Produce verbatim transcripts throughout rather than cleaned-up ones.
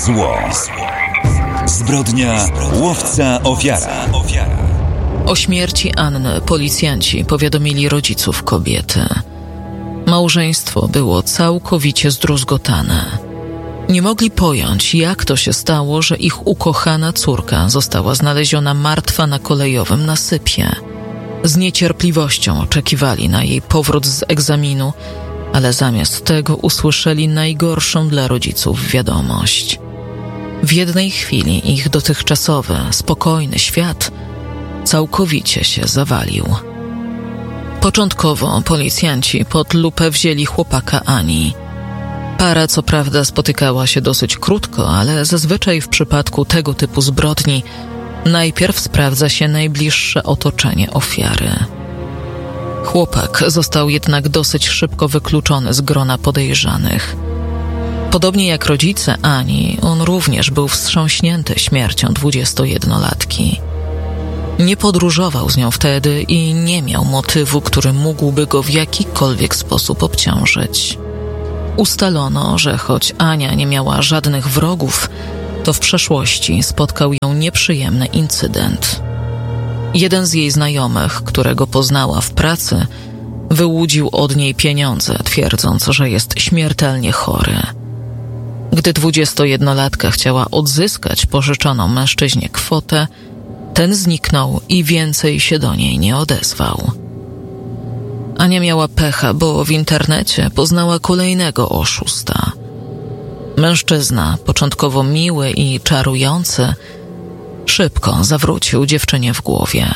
Zło. Zbrodnia łowca ofiara. O śmierci Anny policjanci powiadomili rodziców kobiety. Małżeństwo było całkowicie zdruzgotane. Nie mogli pojąć, jak to się stało, że ich ukochana córka została znaleziona martwa na kolejowym nasypie. Z niecierpliwością oczekiwali na jej powrót z egzaminu, ale zamiast tego usłyszeli najgorszą dla rodziców wiadomość. W jednej chwili ich dotychczasowy, spokojny świat całkowicie się zawalił. Początkowo policjanci pod lupę wzięli chłopaka Ani. Para co prawda spotykała się dosyć krótko, ale zazwyczaj w przypadku tego typu zbrodni najpierw sprawdza się najbliższe otoczenie ofiary. Chłopak został jednak dosyć szybko wykluczony z grona podejrzanych. Podobnie jak rodzice Ani, on również był wstrząśnięty śmiercią dwudziestojednolatki. Nie podróżował z nią wtedy i nie miał motywu, który mógłby go w jakikolwiek sposób obciążyć. Ustalono, że choć Ania nie miała żadnych wrogów, to w przeszłości spotkał ją nieprzyjemny incydent. Jeden z jej znajomych, którego poznała w pracy, wyłudził od niej pieniądze, twierdząc, że jest śmiertelnie chory. Gdy dwudziestojednolatka chciała odzyskać pożyczoną mężczyźnie kwotę, ten zniknął i więcej się do niej nie odezwał. Ania miała pecha, bo w internecie poznała kolejnego oszusta. Mężczyzna, początkowo miły i czarujący, szybko zawrócił dziewczynie w głowie.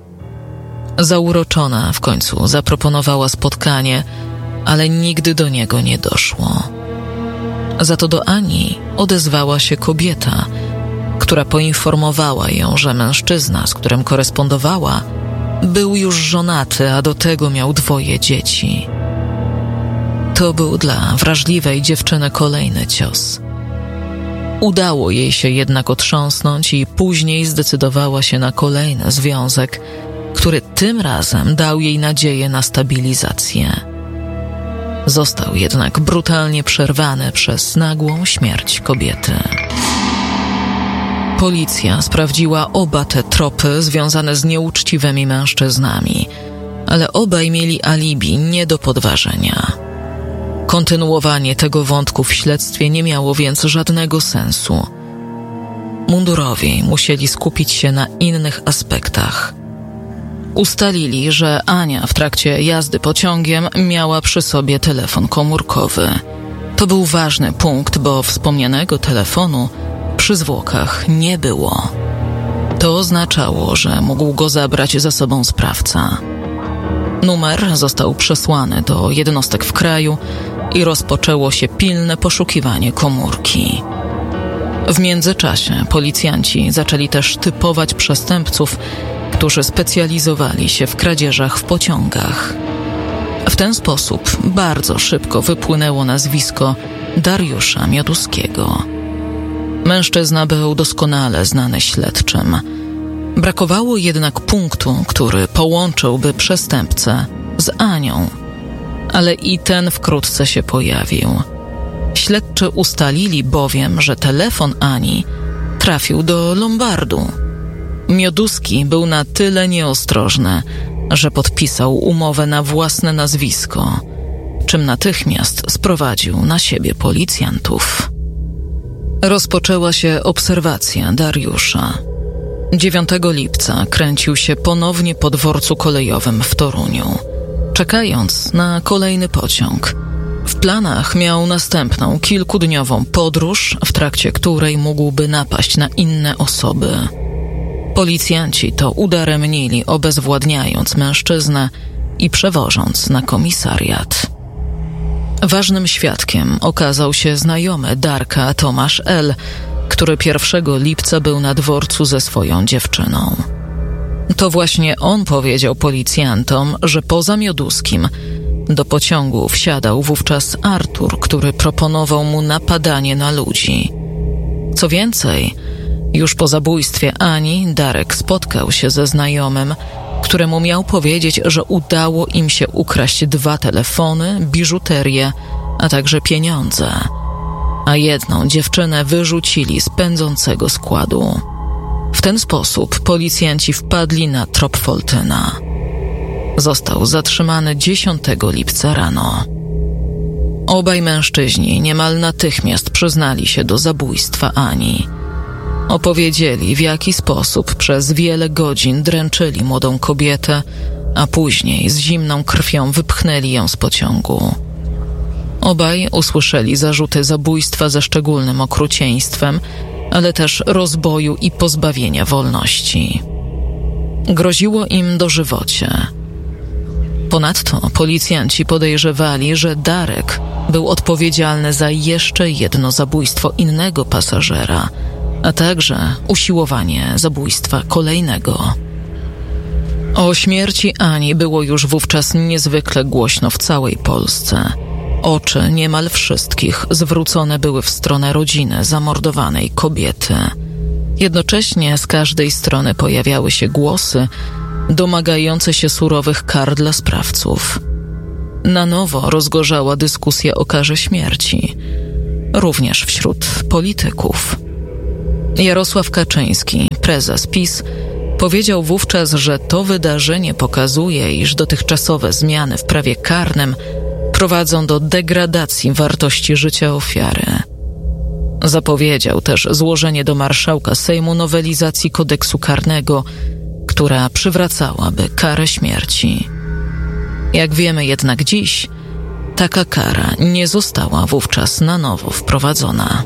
Zauroczona w końcu zaproponowała spotkanie, ale nigdy do niego nie doszło. Za to do Ani odezwała się kobieta, która poinformowała ją, że mężczyzna, z którym korespondowała, był już żonaty, a do tego miał dwoje dzieci. To był dla wrażliwej dziewczyny kolejny cios. Udało jej się jednak otrząsnąć i później zdecydowała się na kolejny związek, który tym razem dał jej nadzieję na stabilizację. Został jednak brutalnie przerwany przez nagłą śmierć kobiety. Policja sprawdziła oba te tropy związane z nieuczciwymi mężczyznami, ale obaj mieli alibi nie do podważenia. Kontynuowanie tego wątku w śledztwie nie miało więc żadnego sensu. Mundurowi musieli skupić się na innych aspektach. Ustalili, że Ania w trakcie jazdy pociągiem miała przy sobie telefon komórkowy. To był ważny punkt, bo wspomnianego telefonu przy zwłokach nie było. To oznaczało, że mógł go zabrać ze sobą sprawca. Numer został przesłany do jednostek w kraju i rozpoczęło się pilne poszukiwanie komórki. W międzyczasie policjanci zaczęli też typować przestępców, którzy specjalizowali się w kradzieżach w pociągach. W ten sposób bardzo szybko wypłynęło nazwisko Dariusza Mioduskiego. Mężczyzna był doskonale znany śledczym. Brakowało jednak punktu, który połączyłby przestępcę z Anią. Ale i ten wkrótce się pojawił. Śledczy ustalili bowiem, że telefon Ani trafił do lombardu. Mioduski był na tyle nieostrożny, że podpisał umowę na własne nazwisko, czym natychmiast sprowadził na siebie policjantów. Rozpoczęła się obserwacja Dariusza. dziewiątego lipca kręcił się ponownie po dworcu kolejowym w Toruniu, czekając na kolejny pociąg. W planach miał następną kilkudniową podróż, w trakcie której mógłby napaść na inne osoby. Policjanci to udaremnili, obezwładniając mężczyznę i przewożąc na komisariat. Ważnym świadkiem okazał się znajomy Darka Tomasz L., który pierwszego lipca był na dworcu ze swoją dziewczyną. To właśnie on powiedział policjantom, że poza Mioduskim do pociągu wsiadał wówczas Artur, który proponował mu napadanie na ludzi. Co więcej, już po zabójstwie Ani Darek spotkał się ze znajomym, któremu miał powiedzieć, że udało im się ukraść dwa telefony, biżuterię, a także pieniądze. a jedną dziewczynę wyrzucili z pędzącego składu. W ten sposób policjanci wpadli na trop Foltyna. Został zatrzymany dziesiątego lipca rano. Obaj mężczyźni niemal natychmiast przyznali się do zabójstwa Ani. Opowiedzieli, w jaki sposób przez wiele godzin dręczyli młodą kobietę, a później z zimną krwią wypchnęli ją z pociągu. Obaj usłyszeli zarzuty zabójstwa ze szczególnym okrucieństwem, ale też rozboju i pozbawienia wolności. Groziło im dożywocie. Ponadto policjanci podejrzewali, że Darek był odpowiedzialny za jeszcze jedno zabójstwo innego pasażera, a także usiłowanie zabójstwa kolejnego. O śmierci Ani było już wówczas niezwykle głośno w całej Polsce. Oczy niemal wszystkich zwrócone były w stronę rodziny zamordowanej kobiety. Jednocześnie z każdej strony pojawiały się głosy domagające się surowych kar dla sprawców. Na nowo rozgorzała dyskusja o karze śmierci, również wśród polityków. Jarosław Kaczyński, prezes PiS, powiedział wówczas, że to wydarzenie pokazuje, iż dotychczasowe zmiany w prawie karnym prowadzą do degradacji wartości życia ofiary. Zapowiedział też złożenie do marszałka Sejmu nowelizacji kodeksu karnego, która przywracałaby karę śmierci. Jak wiemy jednak dziś, taka kara nie została wówczas na nowo wprowadzona.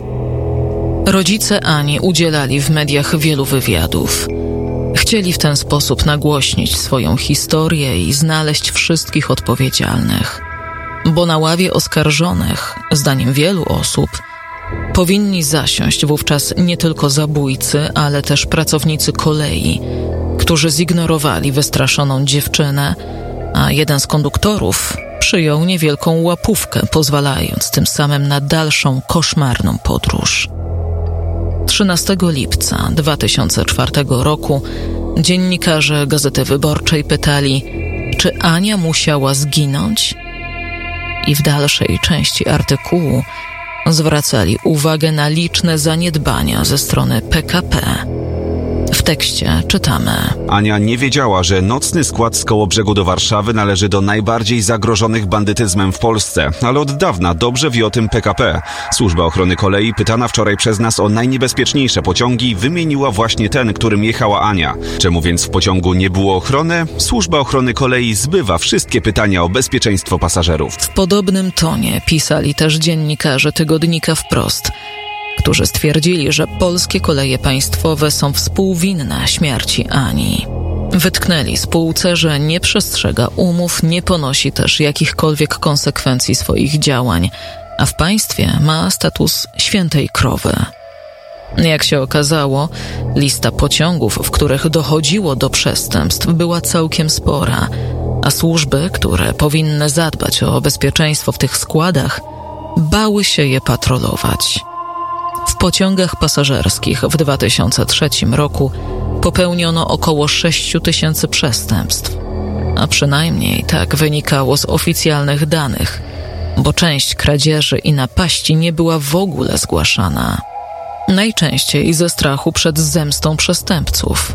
Rodzice Ani udzielali w mediach wielu wywiadów. Chcieli w ten sposób nagłośnić swoją historię i znaleźć wszystkich odpowiedzialnych. Bo na ławie oskarżonych, zdaniem wielu osób, powinni zasiąść wówczas nie tylko zabójcy, ale też pracownicy kolei, którzy zignorowali wystraszoną dziewczynę, a jeden z konduktorów przyjął niewielką łapówkę, pozwalając tym samym na dalszą koszmarną podróż. trzynastego lipca dwa tysiące czwartego roku dziennikarze Gazety Wyborczej pytali, czy Ania musiała zginąć? I w dalszej części artykułu zwracali uwagę na liczne zaniedbania ze strony P K P. W tekście czytamy: Ania nie wiedziała, że nocny skład z Kołobrzegu do Warszawy należy do najbardziej zagrożonych bandytyzmem w Polsce, ale od dawna dobrze wie o tym P K P. Służba Ochrony Kolei, pytana wczoraj przez nas o najniebezpieczniejsze pociągi, wymieniła właśnie ten, którym jechała Ania. Czemu więc w pociągu nie było ochrony? Służba Ochrony Kolei zbywa wszystkie pytania o bezpieczeństwo pasażerów. W podobnym tonie pisali też dziennikarze tygodnika Wprost, którzy stwierdzili, że polskie koleje państwowe są współwinne śmierci Ani. Wytknęli spółce, że nie przestrzega umów, nie ponosi też jakichkolwiek konsekwencji swoich działań, a w państwie ma status świętej krowy. Jak się okazało, lista pociągów, w których dochodziło do przestępstw, była całkiem spora, a służby, które powinny zadbać o bezpieczeństwo w tych składach, bały się je patrolować. W pociągach pasażerskich w dwa tysiące trzecim roku popełniono około sześć tysięcy przestępstw, a przynajmniej tak wynikało z oficjalnych danych, bo część kradzieży i napaści nie była w ogóle zgłaszana. Najczęściej ze strachu przed zemstą przestępców.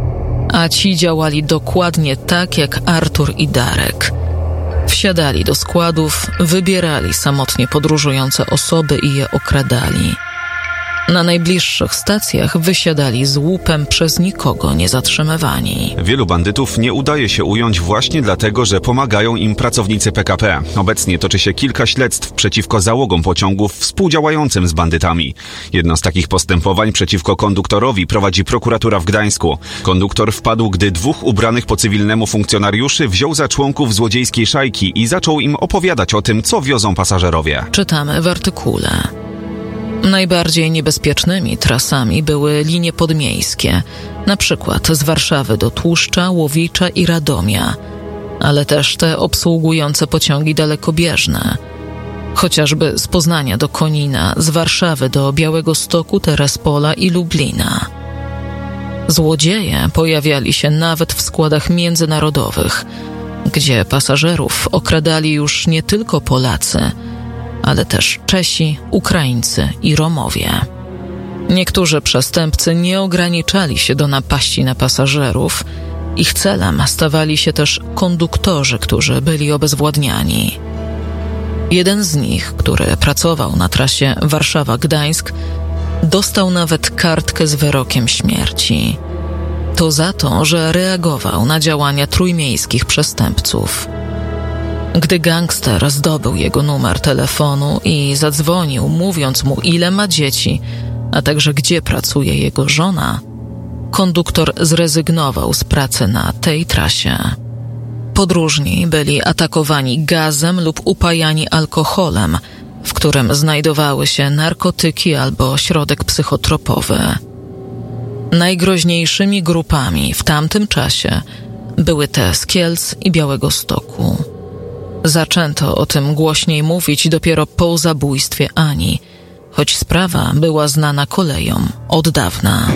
A ci działali dokładnie tak jak Artur i Darek. Wsiadali do składów, wybierali samotnie podróżujące osoby i je okradali. Na najbliższych stacjach wysiadali z łupem, przez nikogo nie zatrzymywani. Wielu bandytów nie udaje się ująć właśnie dlatego, że pomagają im pracownicy P K P. Obecnie toczy się kilka śledztw przeciwko załogom pociągów współdziałającym z bandytami. Jedno z takich postępowań przeciwko konduktorowi prowadzi prokuratura w Gdańsku. Konduktor wpadł, gdy dwóch ubranych po cywilnemu funkcjonariuszy wziął za członków złodziejskiej szajki i zaczął im opowiadać o tym, co wiozą pasażerowie. Czytamy w artykule. Najbardziej niebezpiecznymi trasami były linie podmiejskie, na przykład z Warszawy do Tłuszcza, Łowicza i Radomia, ale też te obsługujące pociągi dalekobieżne, chociażby z Poznania do Konina, z Warszawy do Białegostoku, Terespola i Lublina. Złodzieje pojawiali się nawet w składach międzynarodowych, gdzie pasażerów okradali już nie tylko Polacy, ale też Czesi, Ukraińcy i Romowie. Niektórzy przestępcy nie ograniczali się do napaści na pasażerów. Ich celem stawali się też konduktorzy, którzy byli obezwładniani. Jeden z nich, który pracował na trasie Warszawa-Gdańsk, dostał nawet kartkę z wyrokiem śmierci. To za to, że reagował na działania trójmiejskich przestępców. Gdy gangster zdobył jego numer telefonu i zadzwonił, mówiąc mu, ile ma dzieci, a także gdzie pracuje jego żona, konduktor zrezygnował z pracy na tej trasie. Podróżni byli atakowani gazem lub upajani alkoholem, w którym znajdowały się narkotyki albo środek psychotropowy. Najgroźniejszymi grupami w tamtym czasie były te z Kielc i Białegostoku. Zaczęto o tym głośniej mówić dopiero po zabójstwie Ani, choć sprawa była znana kolejom od dawna.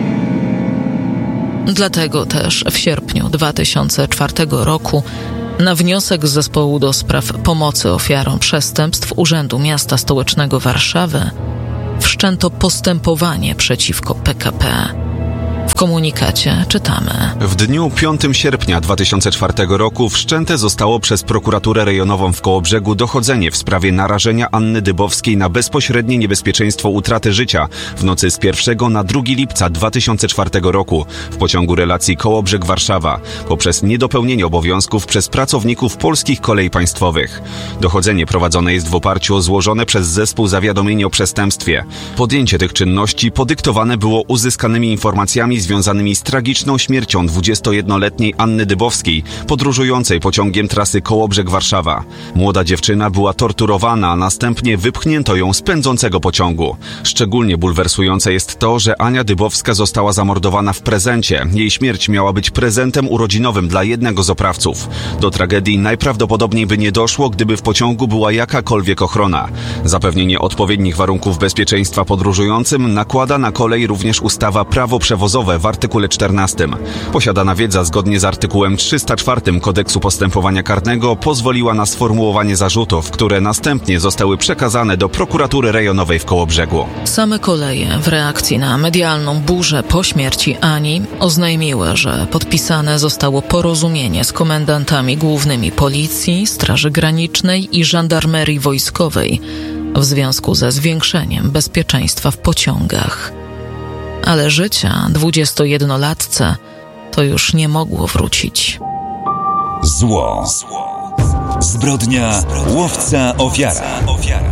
Dlatego też w sierpniu dwa tysiące czwartego roku na wniosek Zespołu do Spraw Pomocy Ofiarom Przestępstw Urzędu Miasta Stołecznego Warszawy wszczęto postępowanie przeciwko P K P. W komunikacie czytamy: W dniu piątego sierpnia dwa tysiące czwartego roku wszczęte zostało przez prokuraturę rejonową w Kołobrzegu dochodzenie w sprawie narażenia Anny Dybowskiej na bezpośrednie niebezpieczeństwo utraty życia w nocy z pierwszego na drugiego lipca dwa tysiące czwartego roku w pociągu relacji Kołobrzeg-Warszawa poprzez niedopełnienie obowiązków przez pracowników Polskich Kolei Państwowych. Dochodzenie prowadzone jest w oparciu o złożone przez zespół zawiadomienie o przestępstwie. Podjęcie tych czynności podyktowane było uzyskanymi informacjami związanymi z tragiczną śmiercią dwudziestojednoletniej Anny Dybowskiej, podróżującej pociągiem trasy Kołobrzeg-Warszawa. Młoda dziewczyna była torturowana, a następnie wypchnięto ją z pędzącego pociągu. Szczególnie bulwersujące jest to, że Ania Dybowska została zamordowana w prezencie. Jej śmierć miała być prezentem urodzinowym dla jednego z oprawców. Do tragedii najprawdopodobniej by nie doszło, gdyby w pociągu była jakakolwiek ochrona. Zapewnienie odpowiednich warunków bezpieczeństwa podróżującym nakłada na kolej również ustawa Prawo przewozowe w artykule czternastym. Posiadana wiedza zgodnie z artykułem trzysta czwartym Kodeksu Postępowania Karnego pozwoliła na sformułowanie zarzutów, które następnie zostały przekazane do prokuratury rejonowej w Kołobrzegu. Same koleje w reakcji na medialną burzę po śmierci Ani oznajmiły, że podpisane zostało porozumienie z komendantami głównymi Policji, Straży Granicznej i Żandarmerii Wojskowej w związku ze zwiększeniem bezpieczeństwa w pociągach. Ale życia dwudziestojednolatce to już nie mogło wrócić. Zło. Zbrodnia, łowca, ofiara.